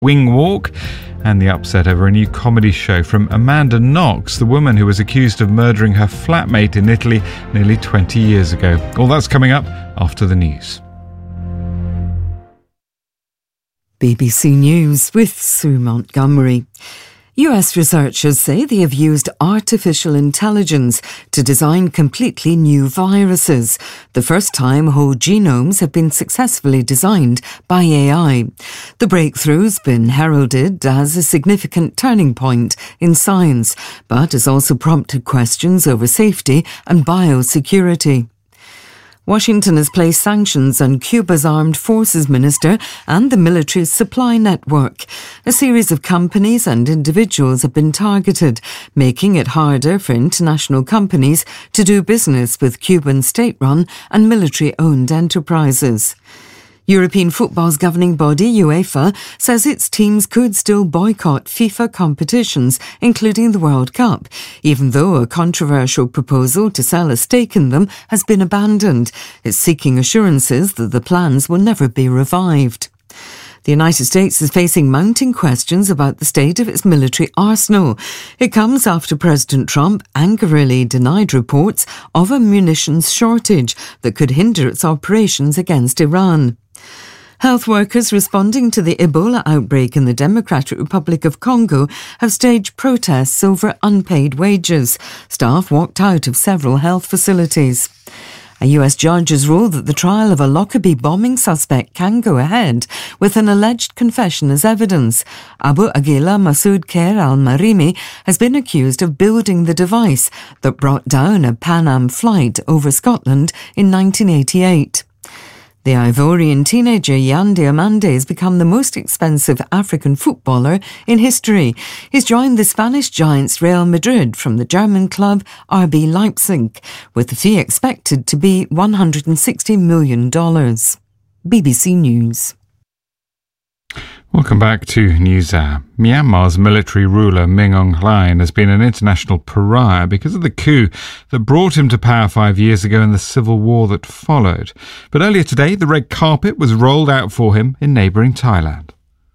Wing Walk, and the upset over a new comedy show from Amanda Knox, the woman who was accused of murdering her flatmate in Italy nearly 20 years ago. All that's coming up after the news. BBC News with Sue Montgomery. US researchers say they have used artificial intelligence to design completely new viruses, the first time whole genomes have been successfully designed by AI. The breakthrough's been heralded as a significant turning point in science, but has also prompted questions over safety and biosecurity. Washington has placed sanctions on Cuba's armed forces minister and the military's supply network. A series of companies and individuals have been targeted, making it harder for international companies to do business with Cuban state-run and military-owned enterprises. European football's governing body, UEFA, says its teams could still boycott FIFA competitions, including the World Cup, even though a controversial proposal to sell a stake in them has been abandoned. It's seeking assurances that the plans will never be revived. The United States is facing mounting questions about the state of its military arsenal. It comes after President Trump angrily denied reports of a munitions shortage that could hinder its operations against Iran. Health workers responding to the Ebola outbreak in the Democratic Republic of Congo have staged protests over unpaid wages. Staff walked out of several health facilities. A US judge has ruled that the trial of a Lockerbie bombing suspect can go ahead with an alleged confession as evidence. Abu Aguila Masood Khair al-Marimi has been accused of building the device that brought down a Pan Am flight over Scotland in 1988. The Ivorian teenager Yan Diomande has become the most expensive African footballer in history. He's joined the Spanish giants Real Madrid from the German club RB Leipzig, with the fee expected to be $160 million. BBC News. Welcome back to NewsHour. Myanmar's military ruler Min Aung Hlaing has been an international pariah because of the coup that brought him to power 5 years ago and the civil war that followed. But earlier today, the red carpet was rolled out for him in neighbouring Thailand.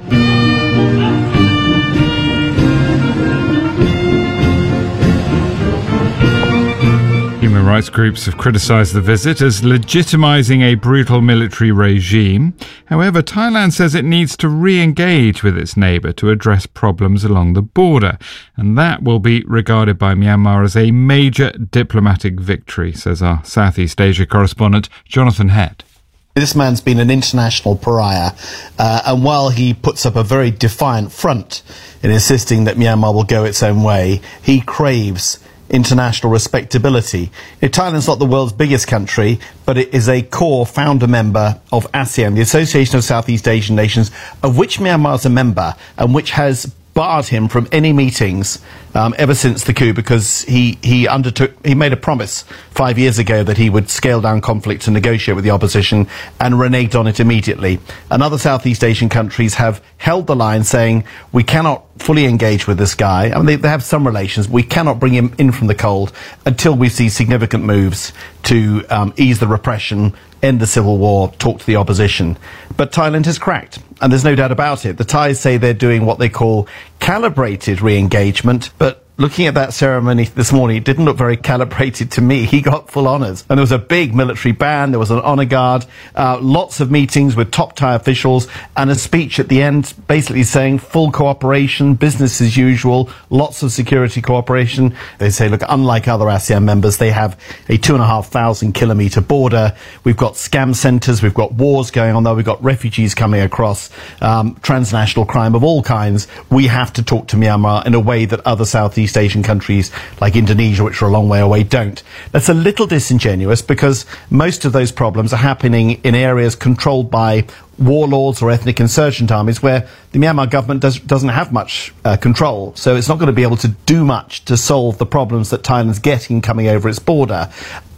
Human rights groups have criticised the visit as legitimising a brutal military regime. However, Thailand says it needs to re-engage with its neighbour to address problems along the border. And that will be regarded by Myanmar as a major diplomatic victory, says our Southeast Asia correspondent Jonathan Head. This man's been an international pariah, and while he puts up a very defiant front in insisting that Myanmar will go its own way, he craves international respectability. Thailand's not the world's biggest country, but it is a core founder member of ASEAN, the Association of Southeast Asian Nations, of which Myanmar is a member, and which has barred him from any meetings ever since the coup, because he made a promise 5 years ago that he would scale down conflict and negotiate with the opposition, and reneged on it immediately. And other Southeast Asian countries have held the line, saying we cannot fully engage with this guy. I mean, they have some relations. We cannot bring him in from the cold until we see significant moves to ease the repression, end the civil war, talk to the opposition. But Thailand has cracked, and there's no doubt about it. The Thais say they're doing what they call calibrated re-engagement, but looking at that ceremony this morning, it didn't look very calibrated to me. He got full honours. And there was a big military band, there was an honour guard, lots of meetings with top Thai officials, and a speech at the end basically saying full cooperation, business as usual, lots of security cooperation. They say, look, unlike other ASEAN members, they have a 2,500 kilometre border. We've got scam centres, we've got wars going on there, we've got refugees coming across, transnational crime of all kinds. We have to talk to Myanmar in a way that other Southeast Asian countries like Indonesia, which are a long way away, don't. That's a little disingenuous, because most of those problems are happening in areas controlled by warlords or ethnic insurgent armies, where the Myanmar government doesn't have much control, so it's not going to be able to do much to solve the problems that Thailand's getting coming over its border.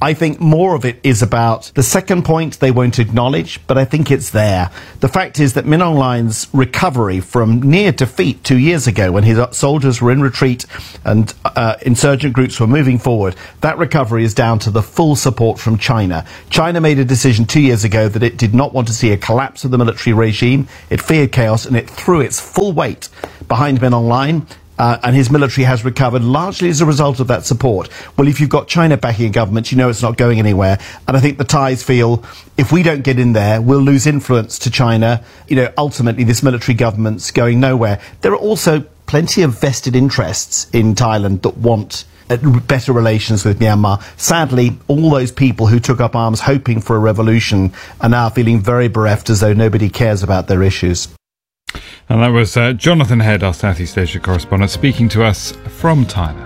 I think more of it is about the second point they won't acknowledge, but I think it's there. The fact is that Min Aung Hlaing's recovery from near defeat 2 years ago when his soldiers were in retreat and insurgent groups were moving forward, that recovery is down to the full support from China. China made a decision 2 years ago that it did not want to see a collapse of the military regime. It feared chaos, and it threw its full weight behind Min Aung Hlaing. And his military has recovered largely as a result of that support. Well, if you've got China backing a government, you know it's not going anywhere. And I think the Thais feel if we don't get in there, we'll lose influence to China. You know, ultimately, this military government's going nowhere. There are also plenty of vested interests in Thailand that want better relations with Myanmar. Sadly, all those people who took up arms hoping for a revolution are now feeling very bereft, as though nobody cares about their issues. And that was Jonathan Head, our Southeast Asia correspondent, speaking to us from Thailand.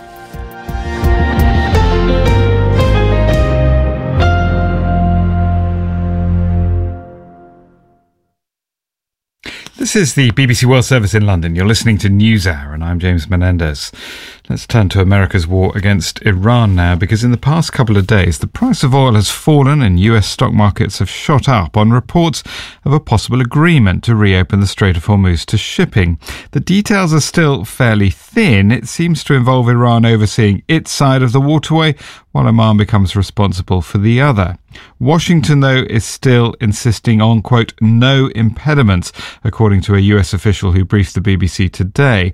This is the BBC World Service in London. You're listening to NewsHour, and I'm James Menendez. Let's turn to America's war against Iran now, because in the past couple of days, the price of oil has fallen and US stock markets have shot up on reports of a possible agreement to reopen the Strait of Hormuz to shipping. The details are still fairly thin. It seems to involve Iran overseeing its side of the waterway, while Oman becomes responsible for the other. Washington, though, is still insisting on, quote, no impediments, according to a US official who briefed the BBC today.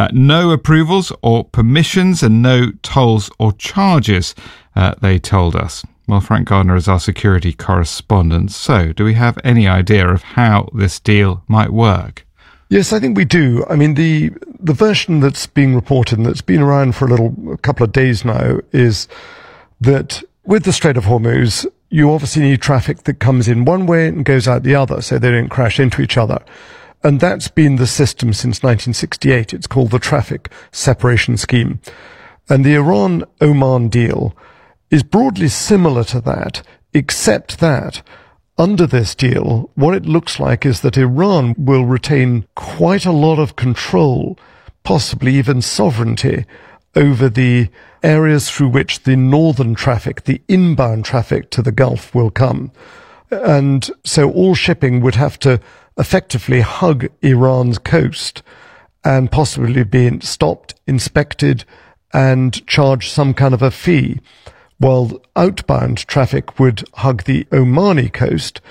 No approvals or permissions and no tolls or charges, they told us. Well, Frank Gardner is our security correspondent. So, do we have any idea of how this deal might work? Yes, I think we do. I mean, the version that's being reported and that's been around for a couple of days now is that with the Strait of Hormuz, you obviously need traffic that comes in one way and goes out the other, so they don't crash into each other. And that's been the system since 1968. It's called the Traffic Separation Scheme. And the Iran-Oman deal is broadly similar to that, except that under this deal, what it looks like is that Iran will retain quite a lot of control, possibly even sovereignty, over the areas through which the northern traffic, the inbound traffic to the Gulf will come. And so all shipping would have to effectively hug Iran's coast and possibly be stopped, inspected, and charge some kind of a fee, while outbound traffic would hug the Omani coast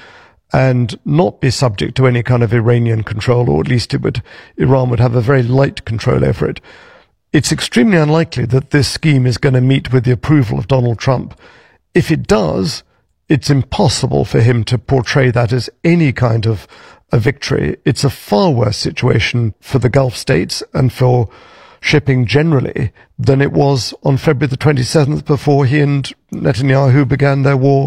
and not be subject to any kind of Iranian control, or at least Iran would have a very light control over it. It's extremely unlikely that this scheme is going to meet with the approval of Donald Trump. If it does, it's impossible for him to portray that as any kind of a victory. It's a far worse situation for the Gulf states and for shipping generally than it was on February the 27th before he and Netanyahu began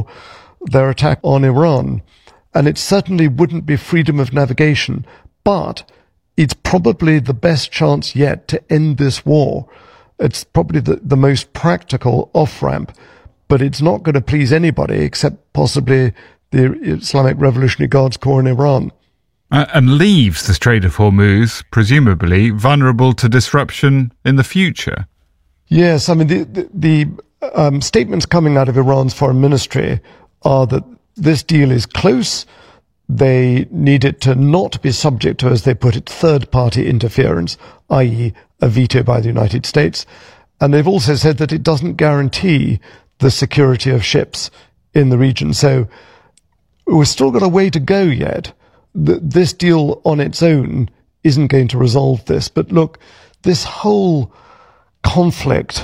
their attack on Iran. And it certainly wouldn't be freedom of navigation, but it's probably the best chance yet to end this war. It's probably the most practical off-ramp, but it's not going to please anybody except possibly the Islamic Revolutionary Guards Corps in Iran. And leaves the Strait of Hormuz, presumably, vulnerable to disruption in the future. Yes, I mean, the statements coming out of Iran's foreign ministry are that this deal is close. They need it to not be subject to, as they put it, third-party interference, i.e. a veto by the United States. And they've also said that it doesn't guarantee the security of ships in the region. So we've still got a way to go yet. This deal on its own isn't going to resolve this. But look, this whole conflict,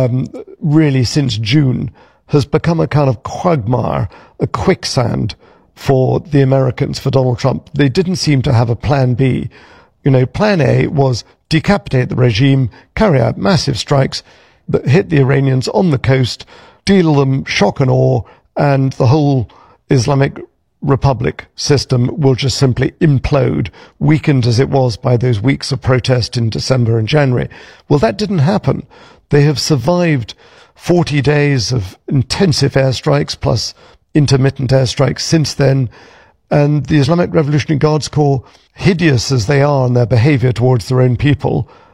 really since June, has become a kind of quagmire, a quicksand for the Americans, for Donald Trump. They didn't seem to have a plan B. Plan A was decapitate the regime, carry out massive strikes that hit the Iranians on the coast, deal them shock and awe, and the whole Islamic Republic system will just simply implode, weakened as it was by those weeks of protest in December and January. Well, that didn't happen. They have survived 40 days of intensive airstrikes plus intermittent airstrikes since then, and the Islamic Revolutionary Guards Corps, hideous as they are in their behavior towards their own people,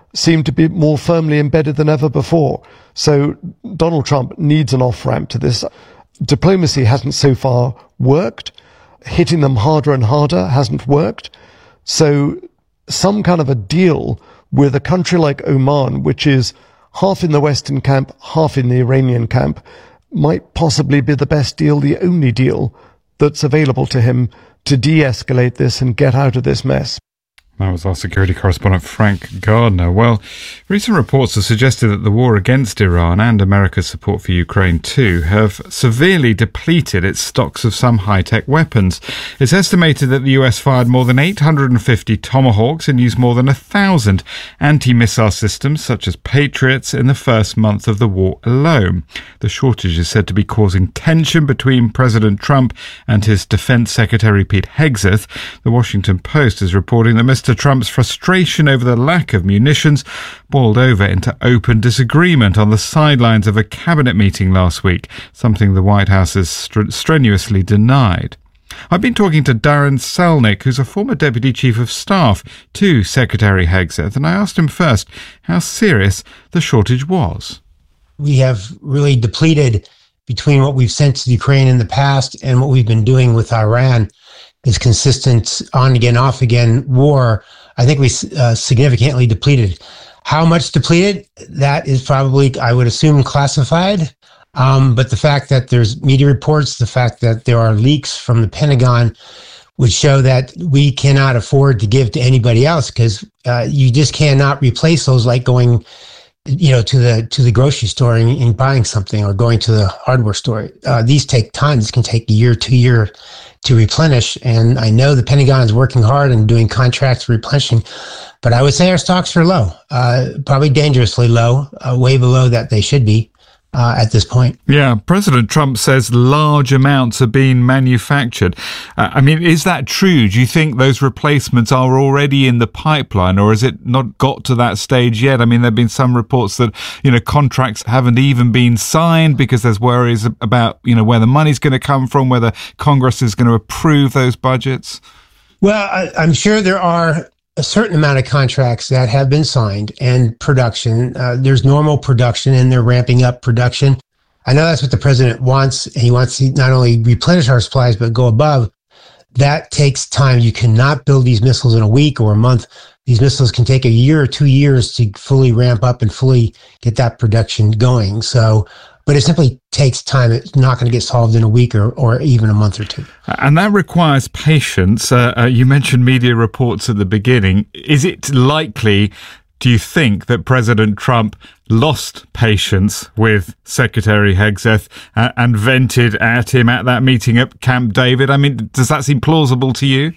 seem to be more firmly embedded than ever before. So Donald Trump needs an off-ramp to this. Diplomacy hasn't so far worked. Hitting them harder and harder hasn't worked. So some kind of a deal with a country like Oman, which is half in the Western camp, half in the Iranian camp, might possibly be the best deal, the only deal that's available to him to de-escalate this and get out of this mess. That was our security correspondent, Frank Gardner. Well, recent reports have suggested that the war against Iran and America's support for Ukraine too have severely depleted its stocks of some high-tech weapons. It's estimated that the US fired more than 850 Tomahawks and used more than 1,000 anti-missile systems such as Patriots in the first month of the war alone. The shortage is said to be causing tension between President Trump and his Defense Secretary Pete Hegseth. The Washington Post is reporting that Mr. Trump's frustration over the lack of munitions boiled over into open disagreement on the sidelines of a cabinet meeting last week, something the White House has strenuously denied. I've been talking to Darren Selnick, who's a former Deputy Chief of Staff to Secretary Hegseth, and I asked him first how serious the shortage was. We have really depleted between what we've sent to Ukraine in the past and what we've been doing with Iran. This consistent on-again, off-again war, I think we significantly depleted. How much depleted? That is probably, I would assume, classified. But the fact that there's media reports, the fact that there are leaks from the Pentagon would show that we cannot afford to give to anybody else, because you just cannot replace those like going to the grocery store and buying something, or going to the hardware store. These take time. This can take a year, 2 years to replenish. And I know the Pentagon is working hard and doing contracts replenishing, but I would say our stocks are low, probably dangerously low, way below that they should be at this point. Yeah, President Trump says large amounts are being manufactured. Is that true? Do you think those replacements are already in the pipeline, or has it not got to that stage yet? There have been some reports that, contracts haven't even been signed because there's worries about, where the money's going to come from, whether Congress is going to approve those budgets. Well, I'm sure there are a certain amount of contracts that have been signed, and production. There's normal production, and they're ramping up production. I know that's what the president wants. He wants to not only replenish our supplies, but go above. That takes time. You cannot build these missiles in a week or a month. These missiles can take a year or 2 years to fully ramp up and fully get that production going. But it simply takes time. It's not going to get solved in a week or even a month or two. And that requires patience. You mentioned media reports at the beginning. Is it likely, do you think, that President Trump lost patience with Secretary Hegseth and vented at him at that meeting at Camp David? Does that seem plausible to you?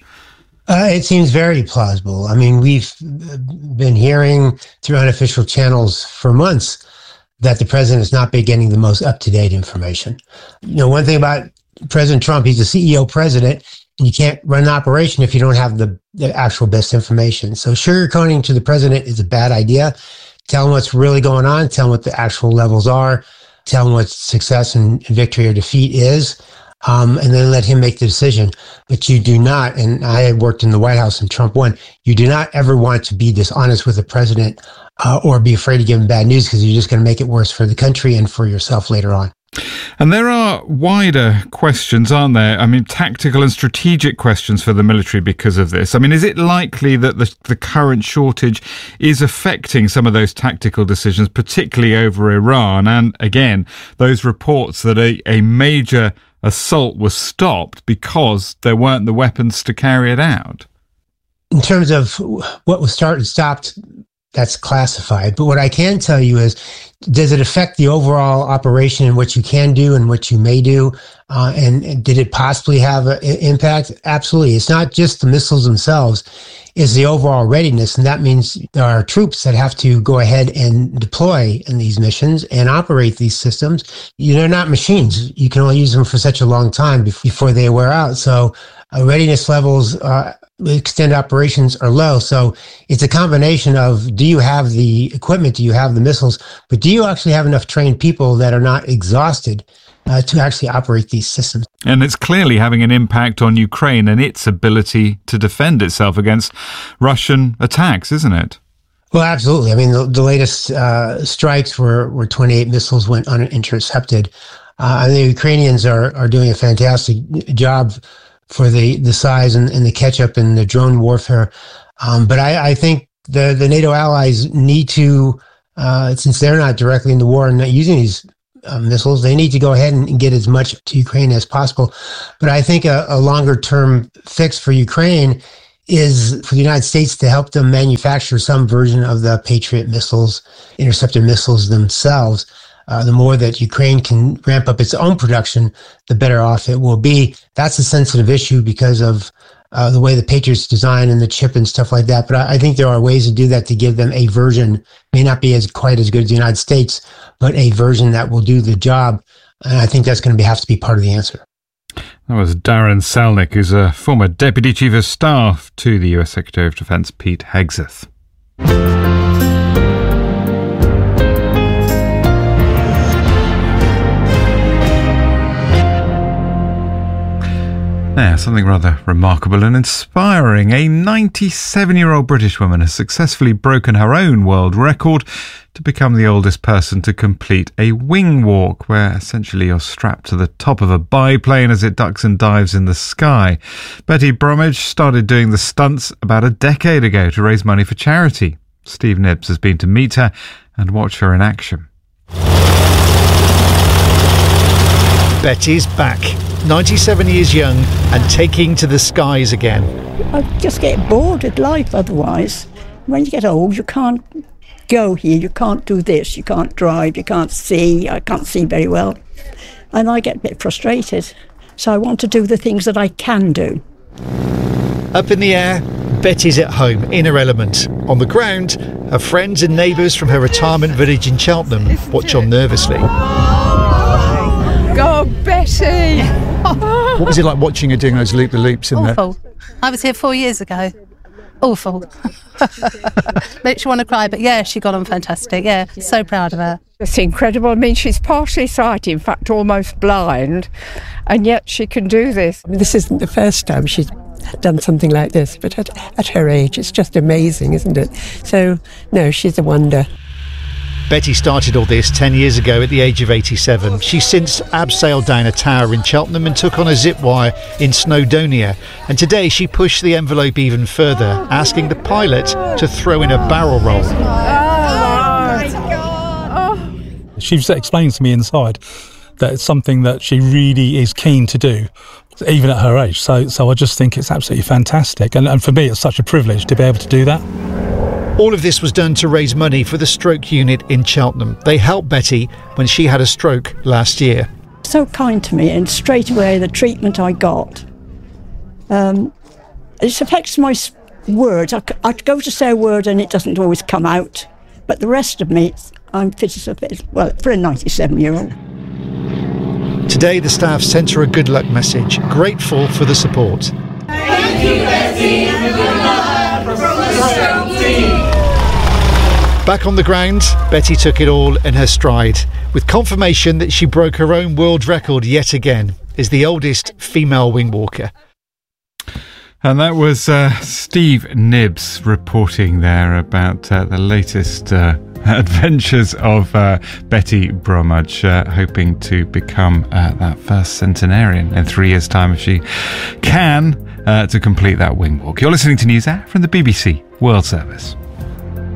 It seems very plausible. We've been hearing through unofficial channels for months that the president has not been getting the most up-to-date information. One thing about President Trump, he's a CEO president, and you can't run an operation if you don't have the actual best information. So sugarcoating to the president is a bad idea. Tell him what's really going on, tell him what the actual levels are, tell him what success and victory or defeat is, and then let him make the decision. But you do not, and I had worked in the White House and Trump won, you do not ever want to be dishonest with the president or be afraid to give him bad news, because you're just going to make it worse for the country and for yourself later on. And there are wider questions, aren't there? Tactical and strategic questions for the military because of this. Is it likely that the current shortage is affecting some of those tactical decisions, particularly over Iran? And again, those reports that a major assault was stopped because there weren't the weapons to carry it out. In terms of what was stopped, that's classified. But what I can tell you is, does it affect the overall operation and what you can do and what you may do? And did it possibly have an impact? Absolutely. It's not just the missiles themselves, it's the overall readiness. And that means there are troops that have to go ahead and deploy in these missions and operate these systems. They're not machines. You can only use them for such a long time before they wear out. So readiness levels, extended operations are low. So it's a combination of, do you have the equipment? Do you have the missiles? But do you actually have enough trained people that are not exhausted to actually operate these systems? And it's clearly having an impact on Ukraine and its ability to defend itself against Russian attacks, isn't it? Well, absolutely. I mean, the latest strikes where 28 missiles went unintercepted. The Ukrainians are doing a fantastic job for the size and the catch-up in the drone warfare. But I think the NATO allies need to, since they're not directly in the war and not using these missiles, they need to go ahead and get as much to Ukraine as possible. But I think a longer-term fix for Ukraine is for the United States to help them manufacture some version of the Patriot missiles, interceptor missiles themselves. The more that Ukraine can ramp up its own production, the better off it will be. That's a sensitive issue because of the way the Patriot's designed and the chip and stuff like that. But I think there are ways to do that to give them a version, may not be quite as good as the United States, but a version that will do the job. And I think that's going to have to be part of the answer. That was Darren Selnick, who's a former Deputy Chief of Staff to the US Secretary of Defence, Pete Hegseth. Now, something rather remarkable and inspiring. A 97-year-old British woman has successfully broken her own world record to become the oldest person to complete a wing walk, where essentially you're strapped to the top of a biplane as it ducks and dives in the sky. Betty Bromwich started doing the stunts about a decade ago to raise money for charity. Steve Nibbs has been to meet her and watch her in action. Betty's back, 97 years young and taking to the skies again. I just get bored with life otherwise. When you get old, you can't go here, you can't do this, you can't drive, you can't see. I can't see very well. And I get a bit frustrated. So I want to do the things that I can do. Up in the air, Betty's at home, in her element. On the ground, her friends and neighbours from her retirement village in Cheltenham watch on nervously. Go, Betty! What was it like watching her doing those loop-the-loops in there? Awful. I was here 4 years ago. Awful. Makes you want to cry, but yeah, she got on fantastic. Yeah, so proud of her. It's incredible. I mean, she's partially sighted, in fact, almost blind, and yet she can do this. This isn't the first time she's done something like this, but at her age, it's just amazing, isn't it? So, no, she's a wonder. Betty started all this 10 years ago at the age of 87. She's since abseiled down a tower in Cheltenham and took on a zip wire in Snowdonia. And today she pushed the envelope even further, asking the pilot to throw in a barrel roll. She's explained to me inside that it's something that she really is keen to do, even at her age. So I just think it's absolutely fantastic. And for me, it's such a privilege to be able to do that. All of this was done to raise money for the stroke unit in Cheltenham. They helped Betty when she had a stroke last year. So kind to me, and straight away the treatment I got. It affects my words. I go to say a word and it doesn't always come out. But the rest of me, I'm fit as a bit, well, for a 97-year-old. Today the staff sent her a good luck message, grateful for the support. Thank you, Betty. Good luck from the stroke team. Back on the ground, Betty took it all in her stride, with confirmation that she broke her own world record yet again as the oldest female wing walker. And that was Steve Nibbs reporting there about the latest adventures of Betty Bromwich, hoping to become that first centenarian in 3 years' time if she can, to complete that wing walk. You're listening to News Hour from the BBC World Service.